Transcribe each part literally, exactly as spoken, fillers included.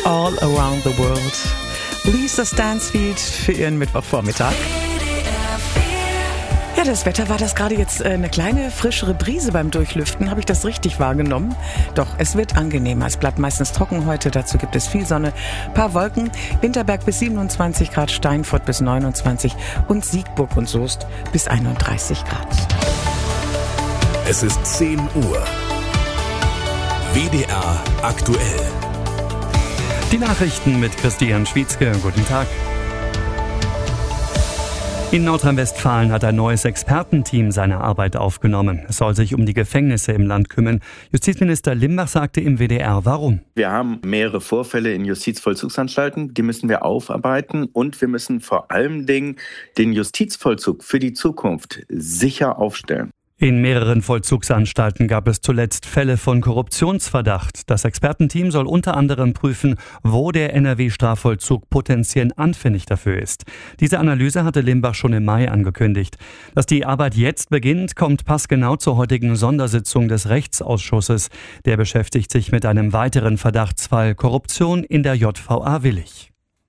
All Around the World. Lisa Stansfield für Ihren Mittwochvormittag. Ja, das Wetter war das gerade jetzt eine kleine frischere Brise beim Durchlüften. Habe ich das richtig wahrgenommen? Doch, es wird angenehmer. Es bleibt meistens trocken heute. Dazu gibt es viel Sonne, paar Wolken. Winterberg bis siebenundzwanzig Grad, Steinfurt bis neunundzwanzig und Siegburg und Soest bis einunddreißig Grad. Es ist zehn Uhr. W D R aktuell. Die Nachrichten mit Christian Schwietzke. Guten Tag. In Nordrhein-Westfalen hat ein neues Expertenteam seine Arbeit aufgenommen. Es soll sich um die Gefängnisse im Land kümmern. Justizminister Limbach sagte im W D R, warum? Wir haben mehrere Vorfälle in Justizvollzugsanstalten, die müssen wir aufarbeiten und wir müssen vor allen Dingen den Justizvollzug für die Zukunft sicher aufstellen. In mehreren Vollzugsanstalten gab es zuletzt Fälle von Korruptionsverdacht. Das Expertenteam soll unter anderem prüfen, wo der N R W-Strafvollzug potenziell anfällig dafür ist. Diese Analyse hatte Limbach schon im Mai angekündigt. Dass die Arbeit jetzt beginnt, kommt passgenau zur heutigen Sondersitzung des Rechtsausschusses. Der beschäftigt sich mit einem weiteren Verdachtsfall Korruption in der J V A Willich.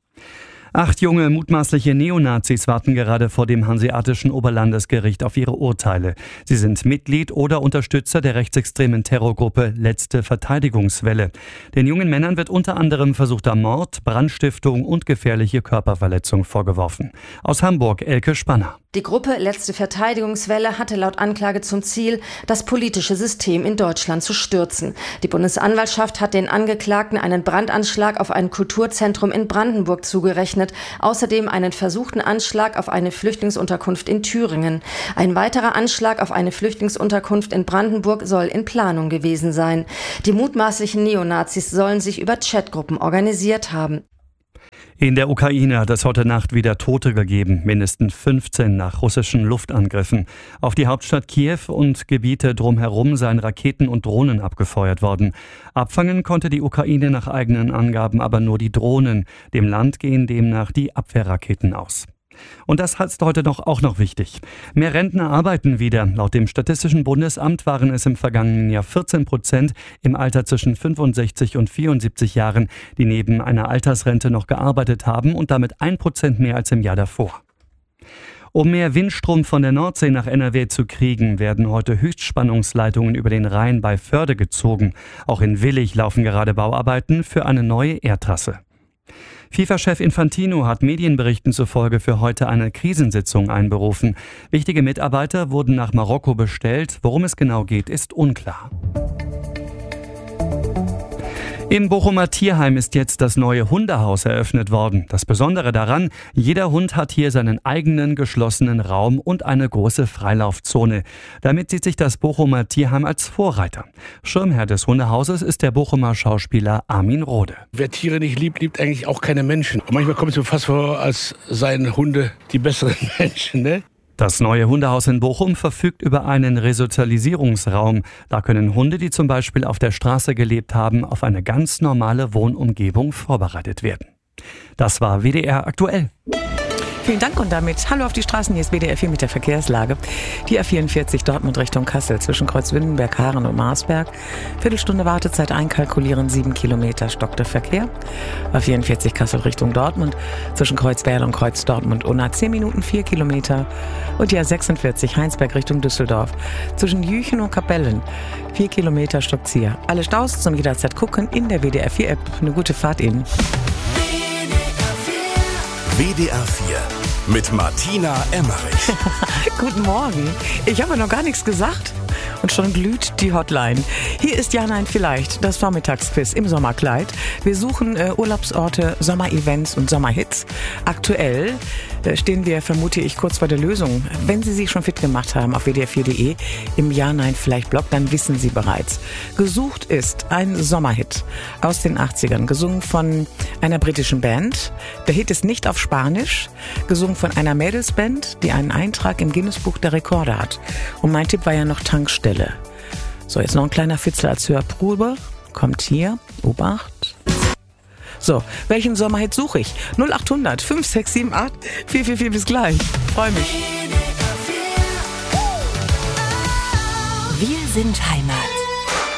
Acht junge mutmaßliche Neonazis warten gerade vor dem Hanseatischen Oberlandesgericht auf ihre Urteile. Sie sind Mitglied oder Unterstützer der rechtsextremen Terrorgruppe Letzte Verteidigungswelle. Den jungen Männern wird unter anderem versuchter Mord, Brandstiftung und gefährliche Körperverletzung vorgeworfen. Aus Hamburg Elke Spanner. Die Gruppe Letzte Verteidigungswelle hatte laut Anklage zum Ziel, das politische System in Deutschland zu stürzen. Die Bundesanwaltschaft hat den Angeklagten einen Brandanschlag auf ein Kulturzentrum in Brandenburg zugerechnet, außerdem einen versuchten Anschlag auf eine Flüchtlingsunterkunft in Thüringen. Ein weiterer Anschlag auf eine Flüchtlingsunterkunft in Brandenburg soll in Planung gewesen sein. Die mutmaßlichen Neonazis sollen sich über Chatgruppen organisiert haben. In der Ukraine hat es heute Nacht wieder Tote gegeben, mindestens fünfzehn nach russischen Luftangriffen. Auf die Hauptstadt Kiew und Gebiete drumherum seien Raketen und Drohnen abgefeuert worden. Abfangen konnte die Ukraine nach eigenen Angaben aber nur die Drohnen. Dem Land gehen demnach die Abwehrraketen aus. Und das ist heute noch, auch noch wichtig. Mehr Rentner arbeiten wieder. Laut dem Statistischen Bundesamt waren es im vergangenen Jahr vierzehn Prozent im Alter zwischen fünfundsechzig und vierundsiebzig Jahren, die neben einer Altersrente noch gearbeitet haben und damit ein Prozent mehr als im Jahr davor. Um mehr Windstrom von der Nordsee nach N R W zu kriegen, werden heute Höchstspannungsleitungen über den Rhein bei Förde gezogen. Auch in Willich laufen gerade Bauarbeiten für eine neue Erdtrasse. FIFA-Chef Infantino hat Medienberichten zufolge für heute eine Krisensitzung einberufen. Wichtige Mitarbeiter wurden nach Marokko bestellt. Worum es genau geht, ist unklar. Im Bochumer Tierheim ist jetzt das neue Hundehaus eröffnet worden. Das Besondere daran, jeder Hund hat hier seinen eigenen geschlossenen Raum und eine große Freilaufzone. Damit sieht sich das Bochumer Tierheim als Vorreiter. Schirmherr des Hundehauses ist der Bochumer Schauspieler Armin Rohde. Wer Tiere nicht liebt, liebt eigentlich auch keine Menschen. Und manchmal kommt es mir fast vor, als seien Hunde die besseren Menschen, ne? Das neue Hundehaus in Bochum verfügt über einen Resozialisierungsraum. Da können Hunde, die zum Beispiel auf der Straße gelebt haben, auf eine ganz normale Wohnumgebung vorbereitet werden. Das war W D R aktuell. Vielen Dank und damit hallo auf die Straßen. Hier ist W D R vier mit der Verkehrslage. Die A vierundvierzig Dortmund Richtung Kassel zwischen Kreuzwindenberg, Haaren und Marsberg. Viertelstunde Wartezeit einkalkulieren, sieben Kilometer stockt der Verkehr. A vierundvierzig Kassel Richtung Dortmund zwischen Kreuzberg und Kreuz Dortmund Unna zehn Minuten, vier Kilometer. Und die A sechsundvierzig Heinsberg Richtung Düsseldorf zwischen Jüchen und Kapellen vier Kilometer stockt's hier. Alle Staus zum jederzeit gucken in der W D R vier App. Eine gute Fahrt Ihnen. W D R vier mit Martina Emmerich. Guten Morgen. Ich habe noch gar nichts gesagt und schon glüht die Hotline. Hier ist Ja, Nein, Vielleicht, das Vormittagsquiz im Sommerkleid. Wir suchen äh, Urlaubsorte, Sommerevents und Sommerhits. Aktuell äh, stehen wir, vermute ich, kurz vor der Lösung. Wenn Sie sich schon fit gemacht haben auf w d r vier punkt d e im Ja, Nein, Vielleicht Blog, dann wissen Sie bereits. Gesucht ist ein Sommerhit aus den achtzigern, gesungen von einer britischen Band. Der Hit ist nicht auf Spanisch, gesungen von einer Mädelsband, die einen Eintrag im Guinness-Buch der Rekorde hat. Und mein Tipp war ja noch Tankstelle. So, jetzt noch ein kleiner Fitzel als Hörprobe. Kommt hier. Obacht. So, welchen Sommerhit suche ich? null acht hundert fünf sechs sieben acht vier vier vier. Bis gleich. Freue mich. Wir sind Heimat.